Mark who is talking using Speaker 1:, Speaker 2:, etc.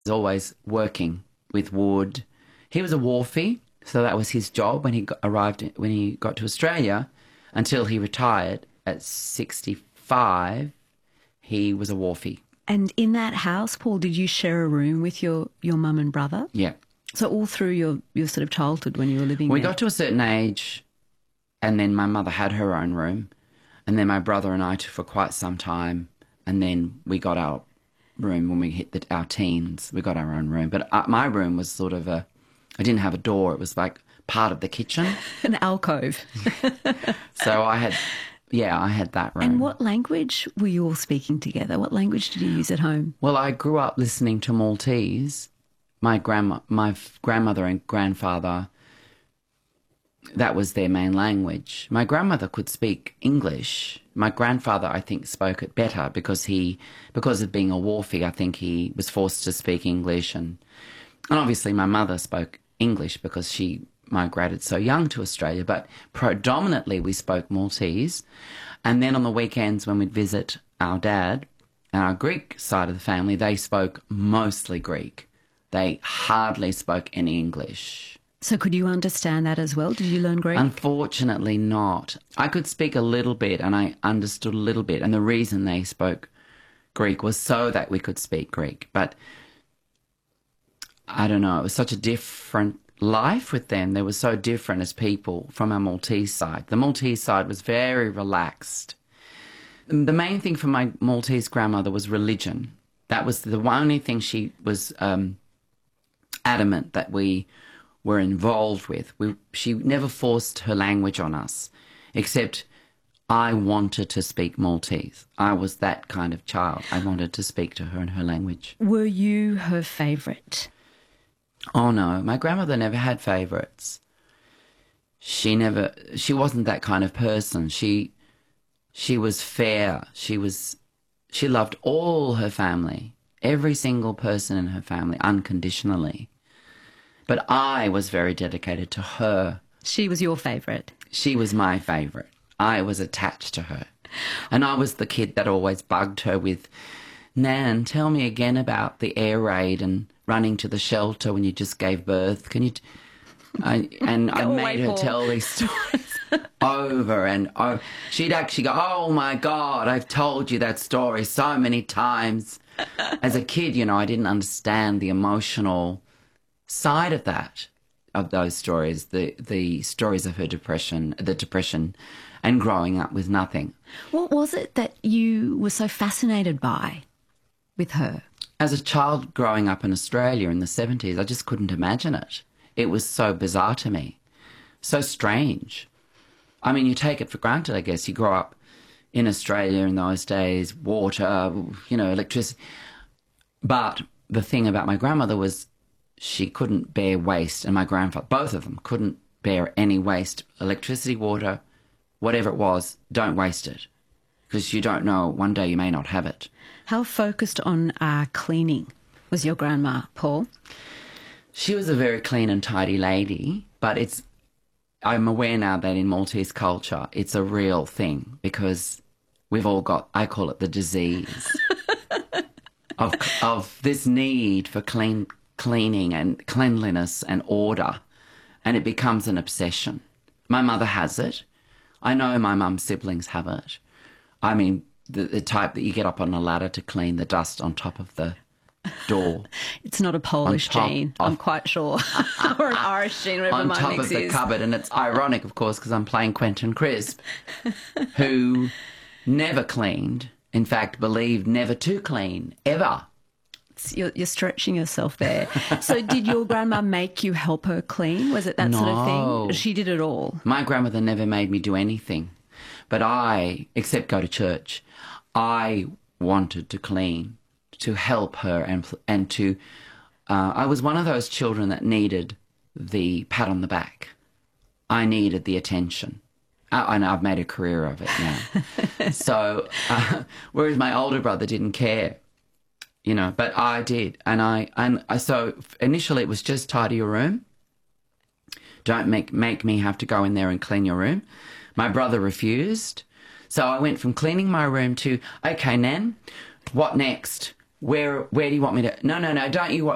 Speaker 1: was always working with wood. He was a wharfie, so that was his job when he when he got to Australia, until he retired at 65. He was a wharfie.
Speaker 2: And in that house, Paul, did you share a room with your mum and brother?
Speaker 1: Yeah.
Speaker 2: So all through your sort of childhood when you were living there?
Speaker 1: We got to a certain age, and then my mother had her own room, and then my brother and I for quite some time, and then we got our room when we hit our teens. We got our own room. But my room was sort of I didn't have a door. It was like part of the kitchen.
Speaker 2: An alcove.
Speaker 1: So I had that room.
Speaker 2: And what language were you all speaking together? What language did you use at home?
Speaker 1: Well, I grew up listening to Maltese. My grandmother and grandfather, that was their main language. My grandmother could speak English. My grandfather, I think, spoke it better because of being a wharfie, I think he was forced to speak English. And obviously my mother spoke English because she migrated so young to Australia, but predominantly we spoke Maltese. And then on the weekends when we'd visit our dad and our Greek side of the family, they spoke mostly Greek. They hardly spoke any English.
Speaker 2: So could you understand that as well? Did you learn Greek?
Speaker 1: Unfortunately not. I could speak a little bit and I understood a little bit, and the reason they spoke Greek was so that we could speak Greek. But I don't know, it was such a different life with them. They were so different as people from our Maltese side. The Maltese side was very relaxed. The main thing for my Maltese grandmother was religion. That was the only thing she was adamant that we were involved with. She never forced her language on us, except I wanted to speak Maltese. I was that kind of child. I wanted to speak to her in her language.
Speaker 2: Were you her favourite?
Speaker 1: Oh no, my grandmother never had favourites. She wasn't that kind of person. She was fair. She loved all her family, every single person in her family, unconditionally. But I was very dedicated to her.
Speaker 2: She was your favourite?
Speaker 1: She was my favourite. I was attached to her. And I was the kid that always bugged her with, Nan, tell me again about the air raid and running to the shelter when you just gave birth. Can you... I made her tell these stories over and over. She'd actually go, oh, my God, I've told you that story so many times. As a kid, I didn't understand the emotional side of that, of those stories, the stories of her depression, and growing up with nothing.
Speaker 2: What was it that you were so fascinated by with her?
Speaker 1: As a child growing up in Australia in the 70s, I just couldn't imagine it. It was so bizarre to me, so strange. I mean, you take it for granted, I guess. You grow up in Australia in those days, water, electricity. But the thing about my grandmother was she couldn't bear waste, and my grandfather, both of them, couldn't bear any waste. Electricity, water, whatever it was, don't waste it, because you don't know, one day you may not have it.
Speaker 2: How focused on cleaning was your grandma, Paul?
Speaker 1: She was a very clean and tidy lady, but I'm aware now that in Maltese culture it's a real thing, because we've all got, I call it the disease, of this need for cleaning and cleanliness and order, and it becomes an obsession. My mother has it. I know my mum's siblings have it. I mean, the type that you get up on a ladder to clean the dust on top of the door.
Speaker 2: It's not a Polish gene, I'm quite sure, or an Irish gene, whatever my mix is.
Speaker 1: On top of the cupboard, and it's ironic, of course, because I'm playing Quentin Crisp, who never cleaned, in fact, believed never to clean, ever.
Speaker 2: You're stretching yourself there. So did your grandma make you help her clean? Was it that sort of thing? She did it all? My
Speaker 1: grandmother never made me do anything. But except go to church, I wanted to clean, to help her and to... I was one of those children that needed the pat on the back. I needed the attention. And I've made a career of it now. So, whereas my older brother didn't care. But I did. So initially it was just tidy your room. Don't make me have to go in there and clean your room. My brother refused. So I went from cleaning my room to, okay, Nan, what next? Where do you want me to? No, don't you